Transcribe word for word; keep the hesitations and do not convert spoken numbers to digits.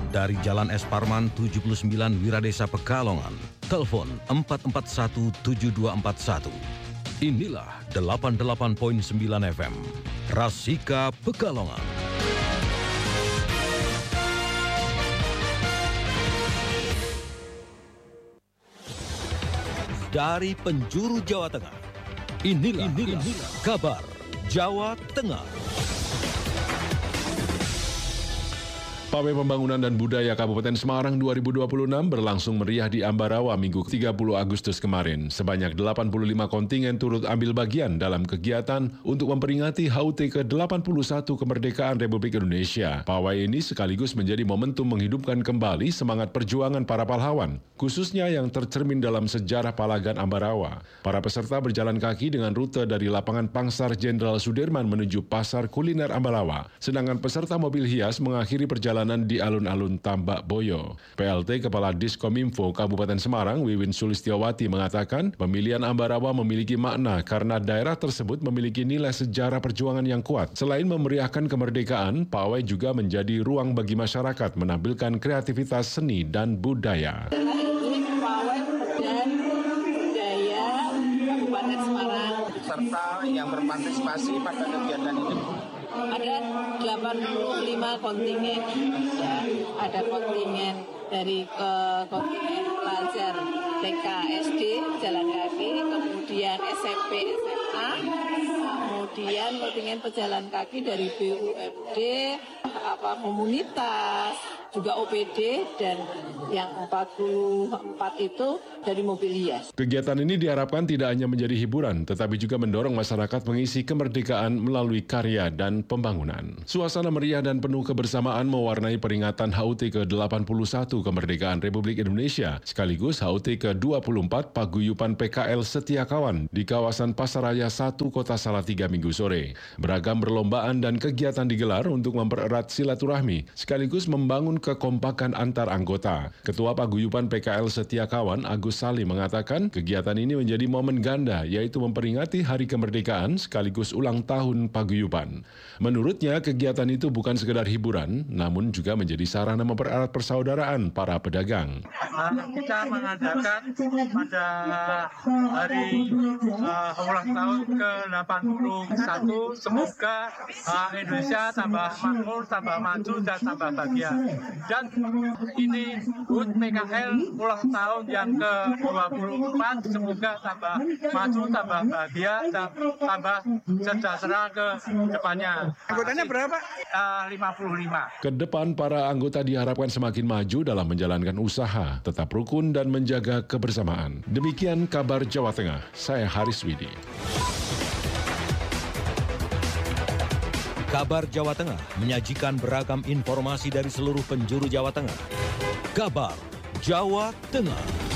dari Jalan Es Parman tujuh puluh sembilan Wiradesa Pekalongan. Telepon empat empat satu tujuh dua empat satu. Inilah delapan puluh delapan koma sembilan F M, Rasika Pekalongan. Dari penjuru Jawa Tengah, inilah, inilah, inilah kabar Jawa Tengah. Pawai Pembangunan dan Budaya Kabupaten Semarang dua ribu dua puluh enam berlangsung meriah di Ambarawa Minggu tiga puluh Agustus kemarin. Sebanyak delapan puluh lima kontingen turut ambil bagian dalam kegiatan untuk memperingati H U T ke delapan puluh satu kemerdekaan Republik Indonesia. Pawai ini sekaligus menjadi momentum menghidupkan kembali semangat perjuangan para pahlawan, khususnya yang tercermin dalam sejarah Palagan Ambarawa. Para peserta berjalan kaki dengan rute dari lapangan Pangsar Jenderal Sudirman menuju Pasar Kuliner Ambarawa, sedangkan peserta mobil hias mengakhiri perjalanan di alun-alun Tambak Boyo. P L T Kepala Diskominfo Kabupaten Semarang, Wiwin Sulistiawati mengatakan, pemilihan Ambarawa memiliki makna karena daerah tersebut memiliki nilai sejarah perjuangan yang kuat. Selain memeriahkan kemerdekaan, pawai juga menjadi ruang bagi masyarakat menampilkan kreativitas seni dan budaya. Pawai dan budaya Kabupaten Semarang. Serta yang berpartisipasi pada kegiatan ini ada delapan puluh lima kontingen, ya. Ada kontingen dari ke kontingen pelajar T K S D jalan kaki, kemudian S M P S M A, kemudian kontingen pejalan kaki dari B U M D, apa komunitas, juga O P D, dan yang empat puluh empat itu dari mobil hias. Kegiatan ini diharapkan tidak hanya menjadi hiburan, tetapi juga mendorong masyarakat mengisi kemerdekaan melalui karya dan pembangunan. Suasana meriah dan penuh kebersamaan mewarnai peringatan H U T ke delapan puluh satu kemerdekaan Republik Indonesia, sekaligus H U T ke dua puluh empat Paguyuban P K L Setia Kawan di kawasan Pasaraya satu Kota Salatiga Minggu sore. Beragam perlombaan dan kegiatan digelar untuk mempererat silaturahmi, sekaligus membangun kekompakan antar anggota. Ketua Paguyuban P K L Setia Kawan, Agus Salim, mengatakan kegiatan ini menjadi momen ganda, yaitu memperingati Hari Kemerdekaan sekaligus ulang tahun Paguyuban. Menurutnya, kegiatan itu bukan sekedar hiburan, namun juga menjadi sarana mempererat persaudaraan para pedagang. uh, kita mengadakan pada hari uh, ulang tahun ke delapan puluh satu. Semoga uh, Indonesia tambah makmur, tambah maju, dan tambah bahagia. Dan ini H U T P K L ulang tahun yang ke dua puluh empat, semoga tambah maju, tambah bahagia, dan tambah sejahtera ke depannya. Anggotanya berapa? Uh, lima puluh lima. Kedepan, para anggota diharapkan semakin maju dalam menjalankan usaha, tetap rukun dan menjaga kebersamaan. Demikian kabar Jawa Tengah, saya Haris Widi. Kabar Jawa Tengah menyajikan beragam informasi dari seluruh penjuru Jawa Tengah. Kabar Jawa Tengah.